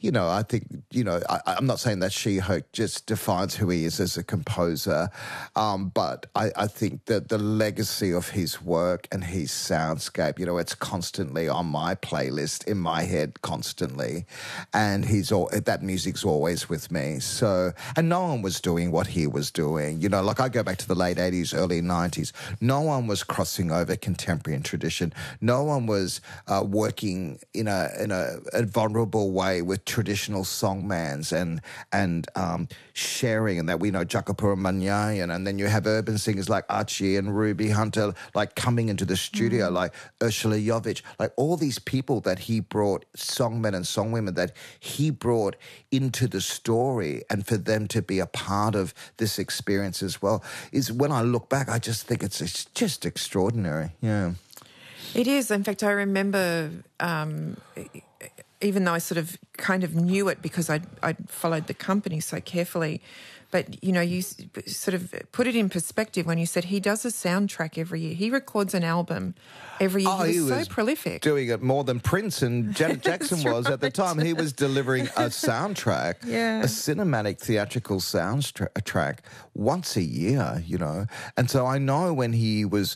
I think, I'm not saying that She-Hulk just defines who he is as a composer, but I think that the legacy of his work and his soundscape, it's constantly on my playlist, in my head constantly, and that music's always with me. So, and no one was doing what he was doing. Like I go back to the late 80s, early 90s, no one was crossing over contemporary and tradition. No one was working in a vulnerable way with traditional songmans and sharing, and that we know Jakapura Manyayan, and then you have urban singers like Archie and Ruby Hunter, like coming into the studio, like Ursula Jovic, like all these people that he brought, songmen and songwomen that he brought into the story, and for them to be a part of this experience as well, is when I look back, I just think it's just extraordinary. Yeah. It is. In fact, I remember, even though I sort of kind of knew it because I'd followed the company so carefully, but, you sort of put it in perspective when you said he does a soundtrack every year. He records an album every year. He was so prolific. Doing it more than Prince and Janet Jackson was at the time. He was delivering a soundtrack, a cinematic theatrical soundtrack once a year, And so I know when he was,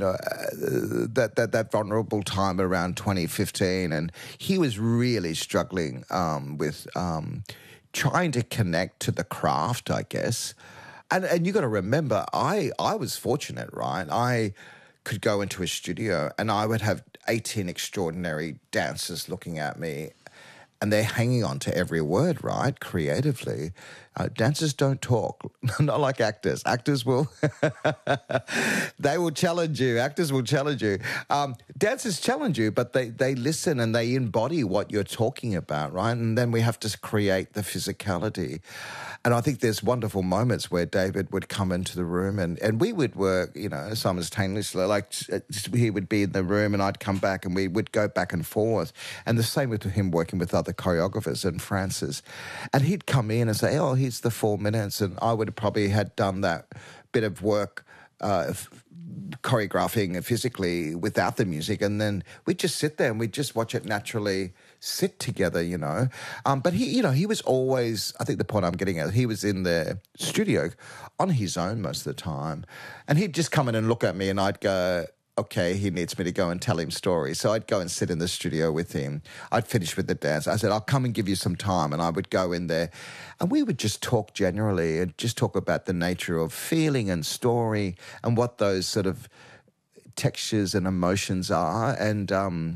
that vulnerable time around 2015, and he was really struggling with trying to connect to the craft, I guess. And you got to remember, I was fortunate, right? I could go into a studio and I would have 18 extraordinary dancers looking at me, and they're hanging on to every word, right, creatively. Dancers don't talk, not like actors. Actors will, they will challenge you. Actors will challenge you. Dancers challenge you, but they listen and they embody what you're talking about, right? And then we have to create the physicality. And I think there's wonderful moments where David would come into the room and we would work, simultaneously. Like he would be in the room and I'd come back and we would go back and forth. And the same with him working with other choreographers and Francis. And he'd come in and say, oh, here's the 4 minutes. And I would have probably had done that bit of work choreographing physically without the music, and then we'd just sit there and we'd just watch it naturally sit together, But he was always, I think the point I'm getting at, he was in the studio on his own most of the time, and he'd just come in and look at me and I'd go, okay, he needs me to go and tell him stories. So I'd go and sit in the studio with him. I'd finish with the dance. I said, I'll come and give you some time. And I would go in there and we would just talk generally and just talk about the nature of feeling and story and what those sort of textures and emotions are. And,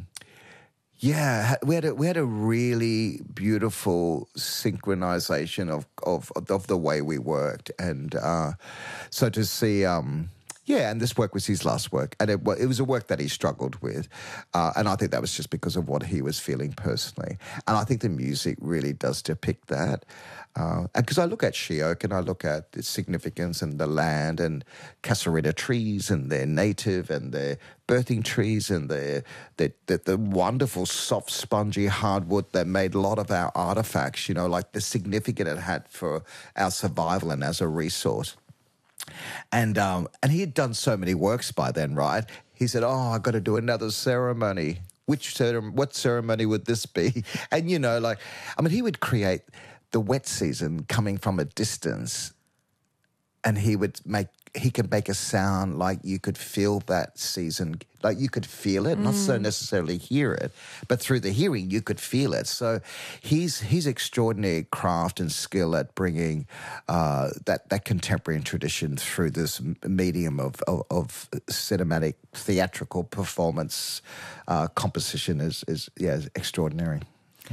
we had a really beautiful synchronization of the way we worked. And so to see... and this work was his last work, and it was a work that he struggled with, and I think that was just because of what he was feeling personally. And I think the music really does depict that, because I look at She-Hulk and I look at its significance and the land and Casuarina trees and their native and their birthing trees and the wonderful soft, spongy hardwood that made a lot of our artifacts, like the significance it had for our survival and as a resource. And he had done so many works by then, right? He said, I've got to do another ceremony. What ceremony would this be? And, he would create the wet season coming from a distance, and he could make a sound like you could feel that season, like you could feel it, not so necessarily hear it, but through the hearing you could feel it. So his extraordinary craft and skill at bringing that contemporary tradition through this medium of cinematic theatrical performance composition is extraordinary.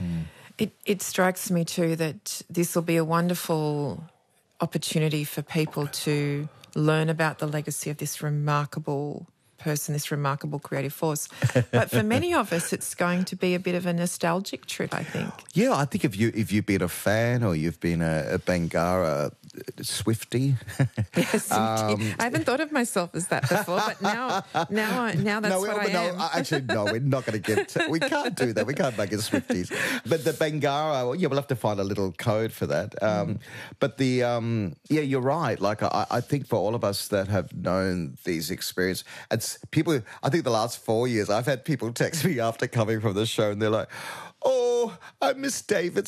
It strikes me too that this will be a wonderful opportunity for people to learn about the legacy of this remarkable person, this remarkable creative force. But for many of us, it's going to be a bit of a nostalgic trip, I think. Yeah, I think if you've been a fan or you've been a Bangarra Swiftie. Yes, I haven't thought of myself as that before, but now that's what I am. Actually, no, we're not going to get we can't do that. We can't make it Swifties. But the Bangarra, we'll have to find a little code for that. But you're right. Like, I think for all of us that have known these experiences, it's people, I think the last 4 years, I've had people text me after coming from the show and they're like, I miss David